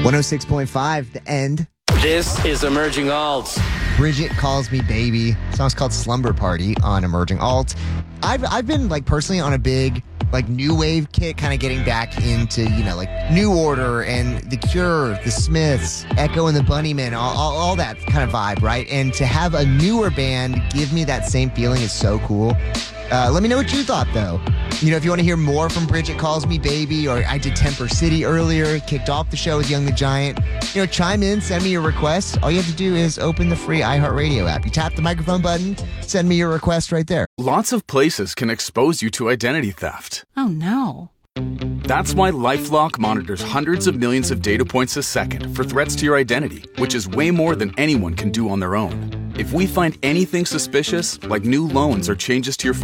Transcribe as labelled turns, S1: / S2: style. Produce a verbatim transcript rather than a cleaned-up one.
S1: one oh six point five, The End.
S2: This is Emerging Alt.
S1: Bridget Calls Me Baby. The song's called Slumber Party on Emerging Alt. I've I've been like personally on a big like new wave kick, kind of getting back into, you know, like New Order and The Cure, The Smiths, Echo and the Bunnymen, all, all, all that kind of vibe, right? And to have a newer band give me that same feeling is so cool. Uh, let me know what you thought, though. You know, if you want to hear more from Bridget Calls Me Baby, or I did Temper City earlier, kicked off the show with Young the Giant, you know, chime in, send me your request. All you have to do is open the free iHeartRadio app. You tap the microphone button, send me your request right there.
S3: Lots of places can expose you to identity theft.
S4: Oh, no.
S3: That's why LifeLock monitors hundreds of millions of data points a second for threats to your identity, which is way more than anyone can do on their own. If we find anything suspicious, like new loans or changes to your